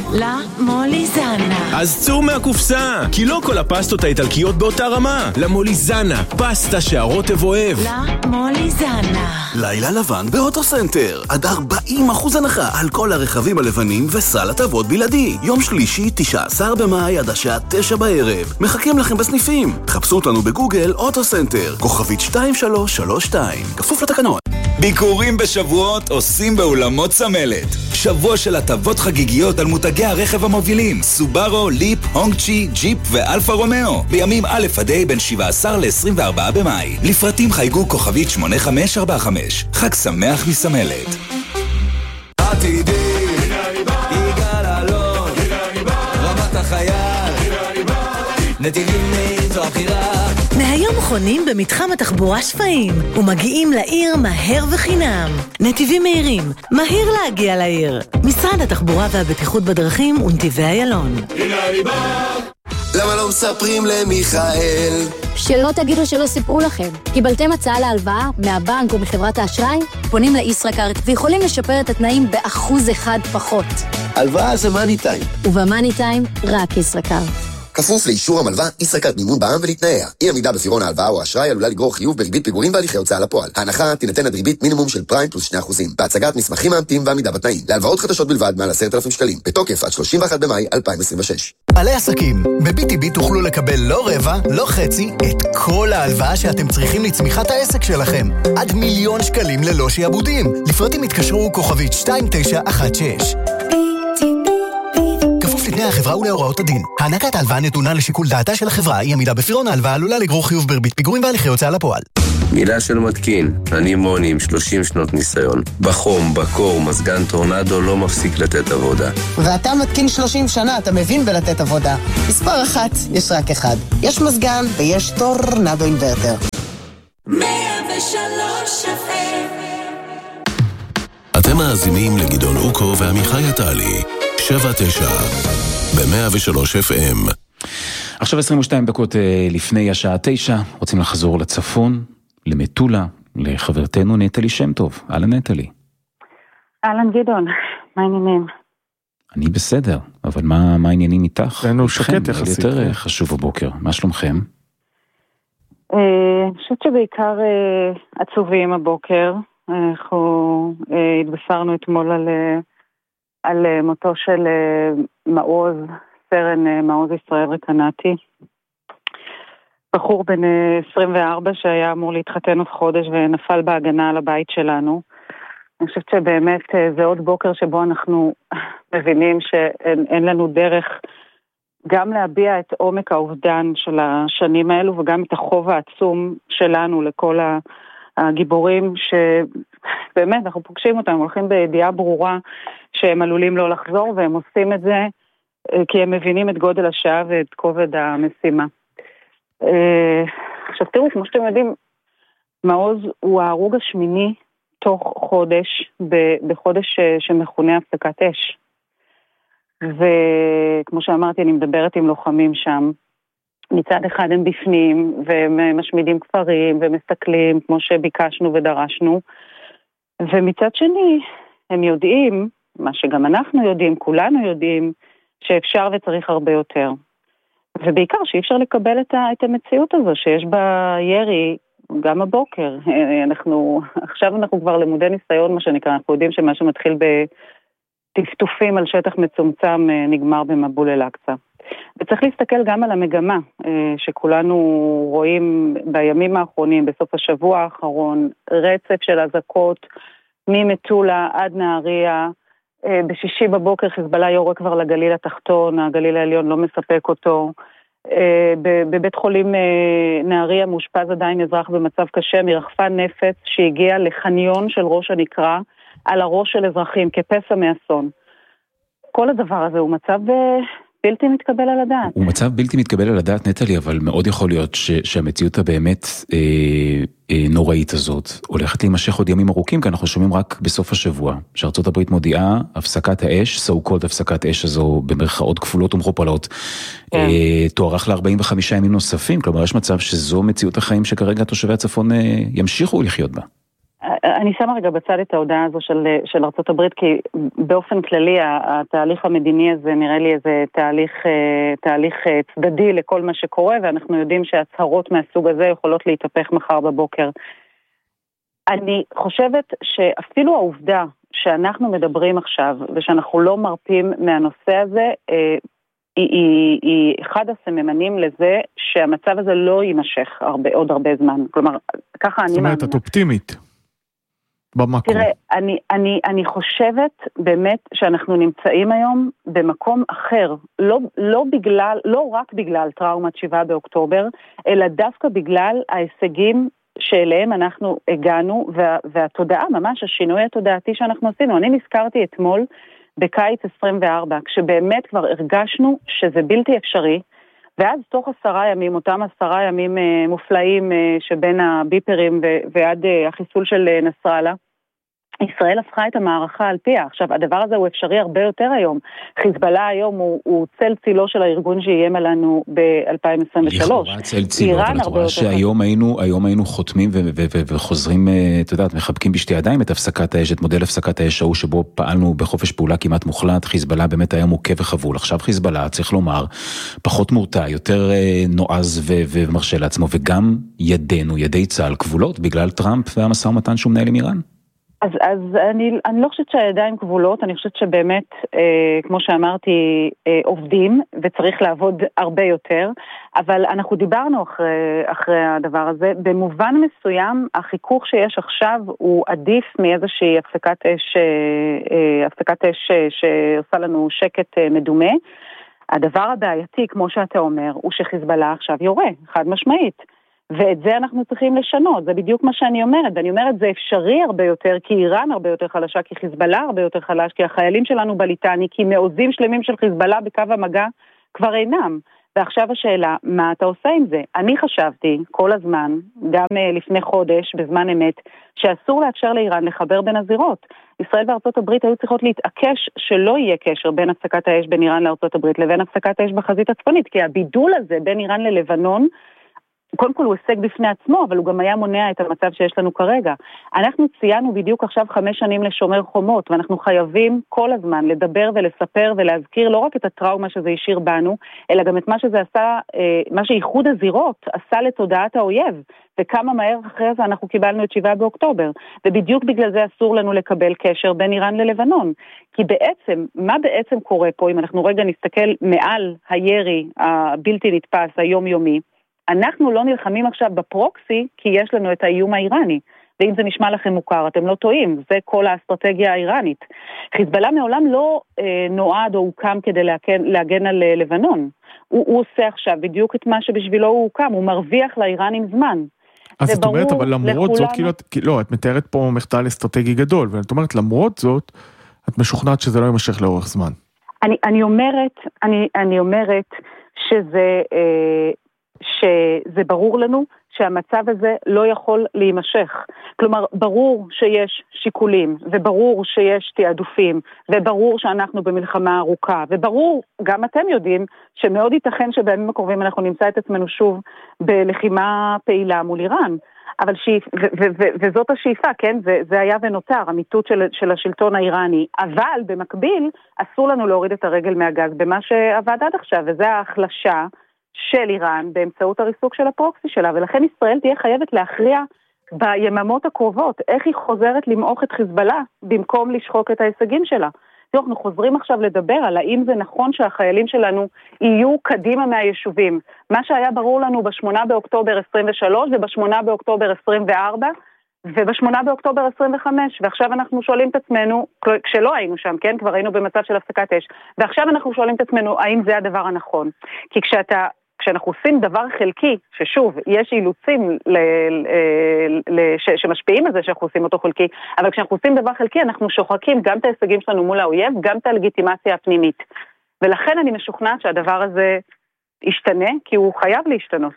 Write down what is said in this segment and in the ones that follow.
לה מוליזנה. אז צאו מהקופסה, כי לא כל הפסטות האיטלקיות באותה רמה. למוליזנה, פסטה שהרוטב אוהב. לה מוליזנה. לילה לבן באוטוסנטר, עד 40% הנחה על כל הרכבים הלבנים וסל הטבות בלעדי. יום שלישי, 19 במאי עד השעה 9 בערב. מחכים לכם בסניפים. חפשו אותנו בגוגל אוטוסנטר, כוכבית 2332. כפוף לתקנון. ביקורים בשבועות עושים באולמות צמלת. שבוע של הטבות חגיגיות על מותגי הרכב המובילים סובארו, ליפ, הונגצ'י, ג'יפ ואלפה רומאו. בימים א' עד ה' בין 17 ל-24 במאי. לפרטים חייגו כוכבית 8545. חג שמח מסמלת. עתידי, יגאל אלון, רמת החייל, נתיבים זו הבחירה. מהיום חונים במתחם התחבורה שפיים ומגיעים לעיר מהר וחינם. נתיבים מהירים, מהיר להגיע לעיר. משרד התחבורה והבטיחות בדרכים ונתיבי איילון. למה לא מספרים למיכאל? שלא תגידו שלא סיפרו לכם. קיבלתם הצעה להלוואה מהבנק או מחברת האשראי? פונים לישראכרט ויכולים לשפר את התנאים ב1% פחות. הלוואה זה מאני טיים. ובמאני טיים רק ישראכרט. כפוף לאישור המלווה, ישראכרט מימון בע"מ ולתנאיה. אי עמידה בפירעון ההלוואה או האשראי עלולה לגרור חיוב בריבית פיגורים והליכי הוצאה לפועל. ההנחה תינתן עד ריבית מינימום של פריים פלוס 2%. בהצגת מסמכים מאמתים ועמידה בתנאים. להלוואות חדשות בלבד מעל 10,000 שקלים. בתוקף עד 31 במאי 2026. בעלי עסקים, ב-BTB תוכלו לקבל לא רבע, לא חצי, את כל ההלוואה שאתם צריכים לצמיחת העסק שלכם. עד 1,000,000 שקלים ללא שיעבודים. לפרטים התקשרו כוכבית 2916. לפני החברה ולהוראות הדין. הענקת ההלוואה נתונה לשיקול דעתה של החברה. אי עמידה בפירעון ההלוואה עלולה לגרור חיוב בריבית פיגורים והליכי הוצאה לפועל. מילה של מתקין. אני מוני עם 30 שנות ניסיון. בחום, בקור, מזגן טורנדו לא מפסיק לתת עבודה. ואתה מתקין 30 שנה, אתה מבין בלתת עבודה. מספר 1, יש רק אחד. יש מזגן ויש טורנדו אינברטר. 103 FM. אתם מאזינים לגדעון אוקו ועמיחי עטלי. 7-9 ב-103 FM. עכשיו 22 דקות לפני השעה 9, רוצים לחזור לצפון, למטולה, לחברתנו נטלי שם טוב. אהלן נטלי. אהלן גדעון, מה העניינים? אני בסדר, אבל מה העניינים איתך? לנו שקט יחסית. יותר חשוב הבוקר, מה שלומכם? אני חושבת שבעיקר עצובים הבוקר, אנחנו התבשרנו אתמול על מותו של מעוז, סרן מעוז ישראל רקנתי, בחור בן 24 שהיה אמור להתחתן עוד חודש ונפל בהגנה על הבית שלנו. אני חושבת שבאמת זה עוד בוקר שבו אנחנו מבינים שאין לנו דרך גם להביע את עומק האובדן של השנים האלו וגם את החוב העצום שלנו לכל הגיבורים שבאמת אנחנו פוגשים אותם, הולכים בידיעה ברורה שהם עלולים לא לחזור, והם עושים את זה כי הם מבינים את גודל השעה ואת כובד המשימה. עכשיו תראו, כמו שאתם יודעים, מעוז הוא ההרוג השמיני תוך חודש, בחודש שמכונה הפסקת אש. וכמו שאמרתי, אני מדברת עם לוחמים שם. מצד אחד הם בפנים, והם משמידים כפרים, ומסתכלים כמו שביקשנו ודרשנו. ומצד שני, הם יודעים, מה שגם אנחנו יודעים, כולנו יודעים, שאפשר וצריך הרבה יותר. ובעיקר שאי אפשר לקבל את המציאות הזו, שיש בה ירי גם הבוקר. עכשיו אנחנו כבר למודי ניסיון, מה שנקרא, אנחנו יודעים שמה שמתחיל בטפטופים על שטח מצומצם נגמר במבול אל-אקצה. וצריך להסתכל גם על המגמה שכולנו רואים בימים האחרונים, בסוף השבוע האחרון, רצף של אזעקות ממטולה עד נהריה. בשישי בבוקר חיזבאללה יורה כבר לגליל התחתון, הגליל העליון לא מספק אותו. בבית חולים נהריה מאושפז עדיין אזרח במצב קשה מרחפן נפץ שהגיע לחניון של ראש הנקרה על הראש של אזרחים כפסע מאסון. כל הדבר הזה הוא מצב בלתי מתקבל על הדעת. הוא מצב בלתי מתקבל על הדעת נטלי, אבל מאוד יכול להיות שהמציאות הבאמת נוראית הזאת הולכת להימשך עוד ימים ארוכים, כי אנחנו שומעים רק בסוף השבוע, שארצות הברית מודיעה הפסקת האש, so called הפסקת אש הזו במרכאות כפולות ומכופלות, תוארך ל-45 ימים נוספים, כלומר יש מצב שזו מציאות החיים שכרגע תושבי הצפון ימשיכו לחיות בה. אני שמה רגע בצד את ההודעה הזו של ארצות הברית, כי באופן כללי התהליך המדיני הזה נראה לי איזה תהליך צדדי לכל מה שקורה, ואנחנו יודעים שהצהרות מהסוג הזה יכולות להתהפך מחר בבוקר. אני חושבת שאפילו העובדה שאנחנו מדברים עכשיו, ושאנחנו לא מרפים מהנושא הזה, היא אחד הסממנים לזה שהמצב הזה לא יימשך עוד הרבה זמן. כלומר, ככה אני זאת אומרת, את אופטימית במקום. תראה, אני חושבת באמת שאנחנו נמצאים היום במקום אחר, לא רק בגלל טראומת 7 באוקטובר, אלא דווקא בגלל ההישגים שאליהם אנחנו הגענו, והתודעה, ממש השינוי התודעתי שאנחנו עשינו. אני נזכרתי אתמול בקיץ 24, כשבאמת כבר הרגשנו שזה בלתי אפשרי, ואז תוך 10 ימים, אותם 10 ימים מופלאים שבין הביפרים ועד החיסול של נסראללה, ישראל הפכה את המערכה על פיה. עכשיו, הדבר הזה הוא אפשרי הרבה יותר היום. חיזבאללה היום הוא צל צילו של הארגון שאיים עלינו ב-2023. לכאורה צל צילו, אבל את רואה שהיום היינו חותמים וחוזרים, אתה יודעת, מחבקים בשתי ידיים את הפסקת האש, את מודל הפסקת האש ההוא שבו פעלנו בחופש פעולה כמעט מוחלט. חיזבאללה באמת היה מוכה וחבול. עכשיו חיזבאללה, צריך לומר, פחות מורתע, יותר נועז ומרשה לעצמו, וגם ידי צה"ל כבולות בגלל טראמפ והמשא ומתן שהוא מנהל עם איראן. אז אני לא חושבת שהידיים כבולות, אני חושבת שבאמת, כמו שאמרתי, עובדים, וצריך לעבוד הרבה יותר, אבל אנחנו דיברנו אחרי הדבר הזה. במובן מסוים, החיכוך שיש עכשיו הוא עדיף מאיזושהי הפסקת אש שעושה לנו שקט מדומה. הדבר הבעייתי, כמו שאתה אומר, הוא שחיזבאללה עכשיו יורה, חד משמעית. ואת זה אנחנו צריכים לשנות, זה בדיוק מה שאני אומרת, ואני אומרת זה אפשרי הרבה יותר, כי איראן הרבה יותר חלשה, כי חיזבאללה הרבה יותר חלש, כי החיילים שלנו בליטני, כי מעוזים שלמים של חיזבאללה בקו המגע כבר אינם. ועכשיו השאלה, מה אתה עושה עם זה? אני חשבתי כל הזמן, גם לפני חודש, בזמן אמת, שאסור לאפשר לאיראן לחבר בין הזירות. ישראל וארצות הברית היו צריכות להתעקש שלא יהיה קשר בין הפסקת האש בין איראן לארצות הברית לבין הפסקת האש בחזית הצפונית, כי הבידול הזה בין איראן ללבנון, קודם כל הוא הישג בפני עצמו, אבל הוא גם היה מונע את המצב שיש לנו כרגע. אנחנו ציינו בדיוק עכשיו 5 שנים לשומר חומות, ואנחנו חייבים כל הזמן לדבר ולספר ולהזכיר לא רק את הטראומה שזה השאיר בנו, אלא גם את מה שזה עשה, מה שאיחוד הזירות עשה לתודעת האויב, וכמה מהר אחרי זה אנחנו קיבלנו את 7 באוקטובר. ובדיוק בגלל זה אסור לנו לקבל קשר בין איראן ללבנון. כי בעצם, מה בעצם קורה פה, אם אנחנו רגע נסתכל מעל הירי הבלתי נתפס, היומיומי, אנחנו לא נלחמים עכשיו בפרוקסי, כי יש לנו את האיום האיראני. ואם זה נשמע לכם מוכר, אתם לא טועים, זה כל האסטרטגיה האיראנית. חיזבאללה מעולם לא נועד או הוקם כדי להגן על לבנון. הוא עושה עכשיו בדיוק את מה שבשבילו הוא הוקם, הוא מרוויח לאיראנים זמן. אז זאת אומרת, אבל למרות זאת, לא, את מתארת פה מחדל אסטרטגי גדול, ואת אומרת, למרות זאת, את משוכנעת שזה לא יימשך לאורך זמן. אני אומרת שזה ברור לנו שהמצב הזה לא יכול להימשך. כלומר, ברור שיש שיקולים, וברור שיש תעדופים, וברור שאנחנו במלחמה ארוכה, וברור, גם אתם יודעים, שמאוד ייתכן שבימים הקרובים אנחנו נמצא את עצמנו שוב בלחימה פעילה מול איראן. אבל וזאת השאיפה, כן? זה היה ונותר, המיטוט של השלטון האיראני. אבל במקביל, אסור לנו להוריד את הרגל מהגז במה שעבד עד עכשיו, וזה ההחלשה של איראן באמצעות הריסוק של הפרוקסי שלה, ולכן ישראל תהיה חייבת להכריע ביממות הקרובות, איך היא חוזרת למעוך את חיזבאללה במקום לשחוק את ההישגים שלה. אנחנו חוזרים עכשיו לדבר על האם זה נכון שהחיילים שלנו יהיו קדימה מהיישובים. מה שהיה ברור לנו ב8 באוקטובר 23 וב8 באוקטובר 24 וב8 באוקטובר 25, ועכשיו אנחנו שואלים את עצמנו, כשלא היינו שם, כן, כבר היינו במצב של הפסקת אש, ועכשיו אנחנו שואלים את עצמנו האם זה הדבר הנכון. כי כשאנחנו עושים דבר חלקי, ששוב, יש אילוצים שמשפיעים על זה שאנחנו עושים אותו חלקי, אבל כשאנחנו עושים דבר חלקי, אנחנו שוחקים גם את ההישגים שלנו מול האויב, גם את הלגיטימציה הפנימית. ולכן אני משוכנעת שהדבר הזה ישתנה, כי הוא חייב להשתנות.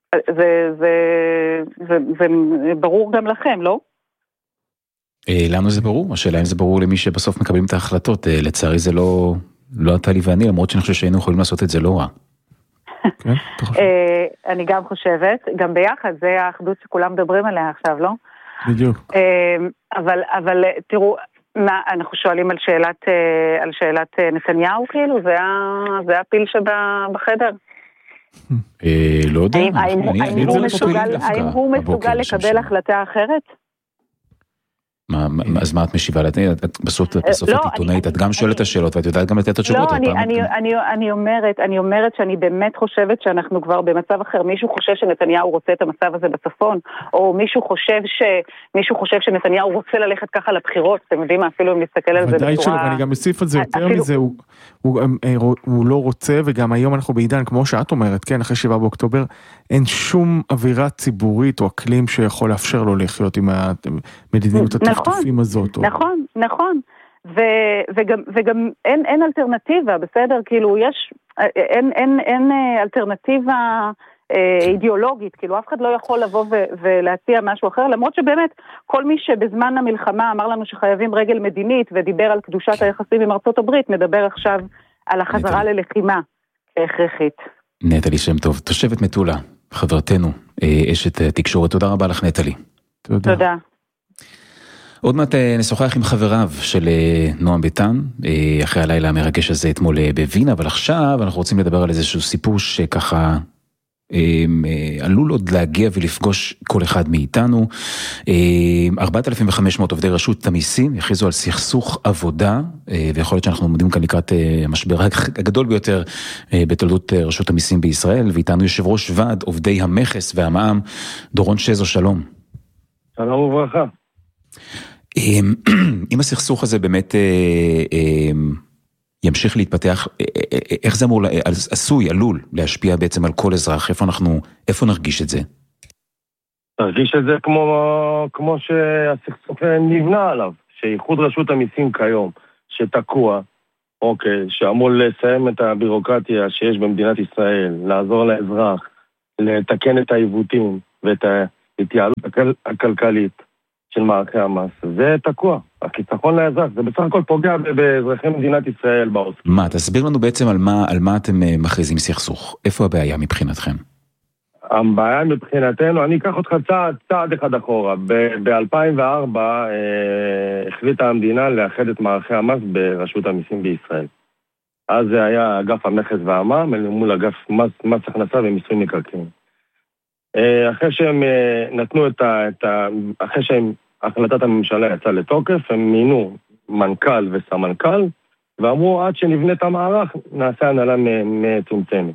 זה ברור גם לכם, לא? לנו זה ברור, השאלה אם זה ברור למי שבסוף מקבלים את ההחלטות, לצערי זה לא אתה לי ואני, למרות שאני חושב שהיינו יכולים לעשות את זה לא רע. אני גם חושבת, גם ביחד, זה האחדות שכולם מדברים עליה עכשיו, לא? בדיוק. אבל תראו, אנחנו שואלים על שאלת נתניהו, כאילו, זה הפיל שבחדר. לא יודע. האם הוא מסוגל לקבל החלטה אחרת? אז מה את משיבה? בסוף את עיתונאית, את גם שואלת את השאלות, ואת יודעת גם לתת את התשובות. לא, אני אומרת שאני באמת חושבת שאנחנו כבר במצב אחר. מישהו חושב שנתניהו רוצה את המצב הזה בצפון, או מישהו חושב שנתניהו רוצה ללכת ככה לבחירות, אתם יודעים מה, אפילו אם נסתכל על זה בצורה... ואני גם מוסיף על זה יותר מזה, הוא לא רוצה, וגם היום אנחנו בעידן, כמו שאת אומרת, כן, אחרי 7 באוקטובר, אין שום אווירה ציבורית או אקלים שיכול לאפשר לו לחיות עם המדיניות הטפטופים הזאת. נכון. וגם אין אלטרנטיבה, בסדר? כאילו, אין אלטרנטיבה אידיאולוגית, כאילו, אף אחד לא יכול לבוא ולהציע משהו אחר, למרות שבאמת, כל מי שבזמן המלחמה אמר לנו שחייבים רגל מדינית, ודיבר על קדושת היחסים עם ארצות הברית, מדבר עכשיו על החזרה ללחימה הכרחית. נטלי שם טוב, תושבת מטולה, חברתנו, אשת תקשורת, תודה רבה לך נטלי. תודה. עוד מעט נשוחח עם חבריו של נועם ביטן, אחרי הלילה המרגש הזה אתמול בווינה, אבל עכשיו אנחנו רוצים לדבר על איזשהו סיפור שככה עלול עוד להגיע ולפגוש כל אחד מאיתנו. 4,500 עובדי רשות המיסים הכריזו על סכסוך עבודה, ויכול להיות שאנחנו עומדים כאן לקראת המשבר הגדול ביותר בתולדות רשות המיסים בישראל, ואיתנו יושב ראש ועד עובדי המכס והמע"מ, דורון שזו, שלום. שלום וברכה. אם הסכסוך הזה באמת ימשיך להתפתח, איך זה אמור, עלול להשפיע בעצם על כל אזרח? איפה נרגיש את זה? נרגיש את זה כמו שהסכסוך נבנה עליו, שייחוד רשות המיסים כיום, שתקוע, שאמור לסיים את הבירוקרטיה שיש במדינת ישראל, לעזור לאזרח, לתקן את העיוותים ואת ההתייעלות הכלכלית של מערכי המס, זה תקוע. החיסכון לאזרח, זה בסך הכל פוגע באזרחי מדינת ישראל בעוסק. מה, תסביר לנו בעצם על מה אתם מכריזים סכסוך. איפה הבעיה מבחינתכם? הבעיה מבחינתנו, אני אקח אותך צעד אחד אחורה. ב-2004 החליטה המדינה לאחד את מערכי המס ברשות המיסים בישראל. אז זה היה אגף המכס והמע"מ מול אגף מס הכנסה ומיסוי מקרקעין. אחרי שהם נתנו אחרי שהם החלטת הממשלה יצאה לתוקף, הם מינו מנכ"ל וסמנכ"ל, ואמרו עד שנבנה את המערך נעשה הנהלה מצומצמת.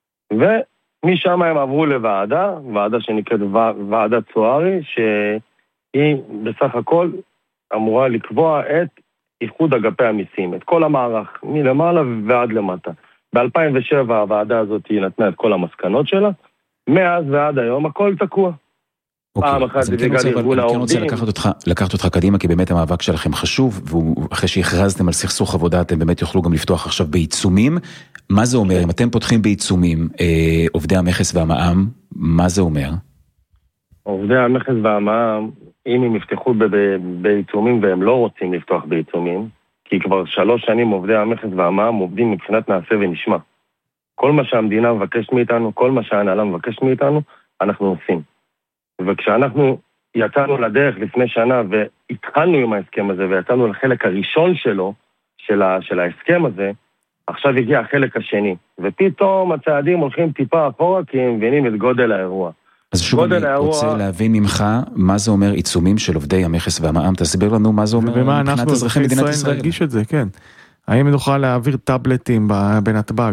ומשם הם עברו לוועדה שנקראת ועדת צוערי, שהיא בסך הכל אמורה לקבוע את איחוד אגפי המיסים, את כל המערך, מלמעלה ועד למטה. ב-2007 הוועדה הזאת נתנה את כל המסקנות שלה, מאז ועד היום הכל תקוע. פעם אחת זה בגלל ארגון העובדים. אני כן רוצה לקחת אותך קדימה, כי באמת המאבק שלכם חשוב, ואחרי שהכרזתם על סכסוך עבודה, אתם באמת יוכלו גם לפתוח עכשיו בעיצומים. מה זה אומר? אם אתם פותחים בעיצומים עובדי המכס והמע"מ, מה זה אומר? עובדי המכס והמע"מ, אם הם יפתחו בעיצומים והם לא רוצים לפתוח בעיצומים, כי כבר 3 שנים עובדי המכס והמע"מ עובדים מבחינת נעשה ונשמע. כל מה שהמדינה מבקשת מאיתנו, כל מה שההנהלה מבקשת מאיתנו, אנחנו עושים. וכשאנחנו יצאנו לדרך לפני שנה והתחלנו עם ההסכם הזה, ויצאנו לחלק הראשון שלו, של ההסכם הזה, עכשיו הגיע החלק השני. ופתאום הצעדים הולכים טיפה אחורה, כי הם מבינים את גודל האירוע. אז שוב אני רוצה להבין ממך, מה זה אומר עיצומים של עובדי המכס והמע"מ? תסביר לנו מה זה אומר מבחינת אזרחי מדינת ישראל. נרגיש את זה, כן. האם נוכל להעביר טאבלטים בנתב"ג?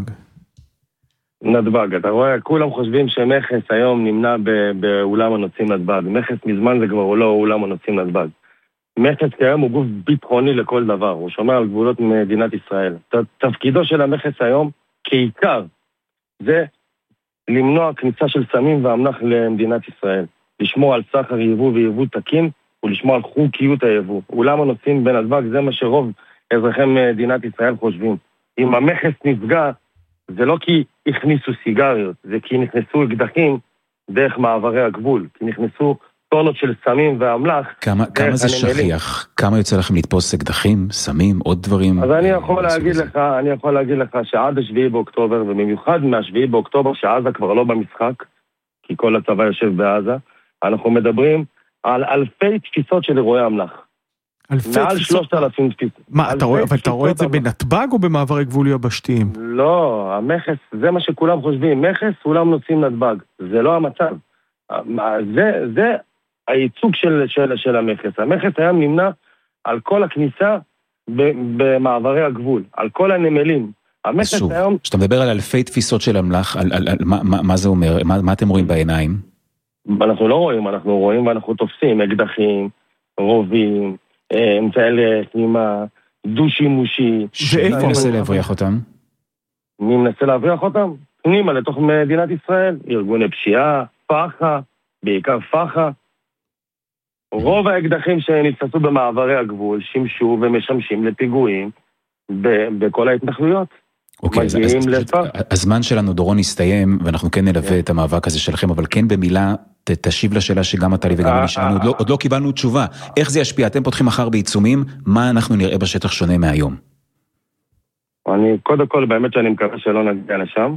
נתב"ג, אתה רואה, כולם חושבים שמכס היום נמנע באולם הנוצאים נתב"ג. מכס מזמן זה כבר לא אולם הנוצאים נתב"ג. מכס כיום הוא גוף ביטחוני לכל דבר, הוא שומר על גבולות מדינת ישראל. תפקידו של המכס היום, כעיקר, זה למנוע כניסה של סמים ואמל"ח למדינת ישראל. לשמור על סחר יבוא ויבוא תקין, ולשמור על חוקיות היבוא. אולם הנוצאים בנתב"ג זה מה שרוב אזרחי מדינת ישראל חושבים. אם המכס נפגע, זה לא כי הכניסו סיגריות, זה כי נכנסו אקדחים דרך מעברי הגבול, כי נכנסו טונות של סמים ואמל"ח. כמה זה שכיח? כמה יוצא לכם לתפוס אקדחים, סמים, עוד דברים? אז אני יכול להגיד לך שעד 7 באוקטובר, ובמיוחד מה-7 באוקטובר, שעזה כבר לא במשחק, כי כל הצבא יושב בעזה, אנחנו מדברים על אלפי תפיסות של אירועי אמל"ח. מעל 3,000 תפיסות. מה, אתה רואה את זה בנתב"ג או במעברי גבול יבשתיים? לא, המכס, זה מה שכולם חושבים, מכס, כולם נוסעים נתב"ג. זה לא המצב. זה הייצוג של המכס. המכס היה נמנע על כל הכניסה במעברי הגבול, על כל הנמלים. שוב, כשאתה מדבר על אלפי תפיסות של אמל"ח, מה זה אומר? מה אתם רואים בעיניים? אנחנו לא רואים, אנחנו רואים ואנחנו תופסים אקדחים, רובים, אמצעי לחימה, דו-שימושי. מי מנסה להבריח אותם? מי מנסה להבריח אותם? פנימה לתוך מדינת ישראל, ארגוני פשיעה, פחה, בעיקר פחה. רוב האקדחים שנתפסו במעברי הגבול שימשו ומשמשים לפיגועים בכל ההתנחלויות. אוקיי, הזמן שלנו דורון הסתיים, ואנחנו כן נלווה את המאבק הזה שלכם, אבל כן במילה תשיב לשאלה שגם אתה לי וגם אני שאלנו, עוד לא קיבלנו תשובה. איך זה ישפיע? אתם פותחים מחר בעיצומים, מה אנחנו נראה בשטח שונה מהיום? אני קודם כל באמת שאני מקווה שלא נגיע לשם,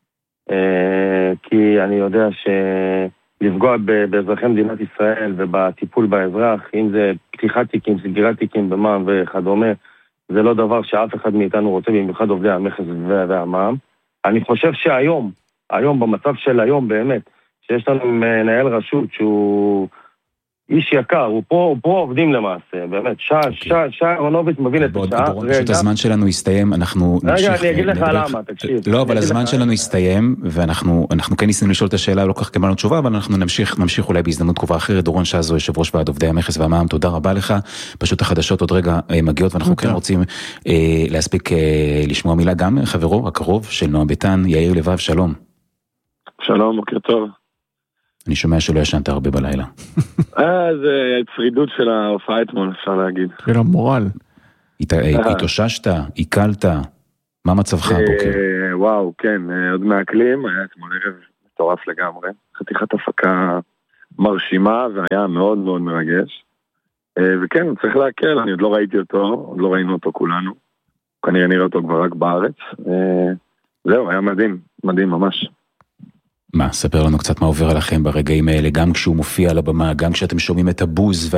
כי אני יודע לפגוע באזרחי מדינת ישראל ובטיפול באזרח, אם זה פתיחת תיקים, סגירת תיקים במע"מ וכדומה, זה לא דבר שאף אחד מאיתנו רוצה, במיוחד עובדי המכס והמע"מ. אני חושב שהיום, במצב של היום באמת, שיש לנו מנהל רשות שהוא איש יקר, הוא פה עובדים למעשה, באמת, שי אהרונוביץ מבין את השעה. פשוט הזמן שלנו יסתיים, אנחנו נמשיך. רגע, אני אגיד לך למה, תקשיב. לא, אבל הזמן שלנו יסתיים, ואנחנו כן ניסינו לשאול את השאלה, לא כך קיבלנו תשובה, אבל אנחנו נמשיך אולי בהזדמנות קרובה אחרת. דורון שזו, יושב ראש ועד עובדי המכס והמע"מ, תודה רבה לך. פשוט החדשות עוד רגע מגיעות, ואנחנו כן רוצים להספיק לשמוע מילה גם חברו הקרוב של נועם ביטן, יאיר לבב, שלום. שלום, בוקר טוב. אני שומע שלא ישנת הרבה בלילה. זה הצרידות של ההופעה אתמול, אפשר להגיד. של המורל. התאוששת, עיקלת, מה מצבך הבוקר? וואו, כן, עוד מעכלים, היה אתמול ערב מטורף לגמרי. חתיכת הפקה מרשימה, והיה מאוד מאוד מרגש. וכן, הוא צריך להקל, אני עוד לא ראיתי אותו, עוד לא ראינו אותו כולנו. כנראה נראה אותו כבר רק בארץ. זהו, היה מדהים, מדהים ממש. מה, ספר לנו קצת מה עובר עליכם ברגעים האלה, גם כשהוא מופיע על הבמה, גם כשאתם שומעים את הבוז